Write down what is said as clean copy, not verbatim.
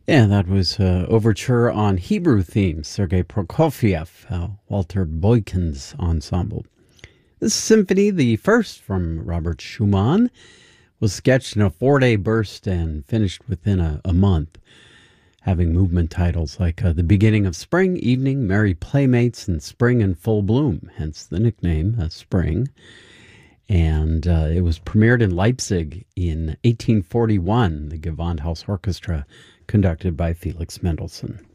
Yeah, that was Overture on Hebrew themes, Sergei Prokofiev, Walter Boykin's ensemble. This symphony, the first from Robert Schumann, was sketched in a 4-day burst and finished within a month, having movement titles like The Beginning of Spring, Evening, Merry Playmates, and Spring in Full Bloom, hence the nickname, Spring. And it was premiered in Leipzig in 1841, the Gewandhaus Orchestra, conducted by Felix Mendelssohn.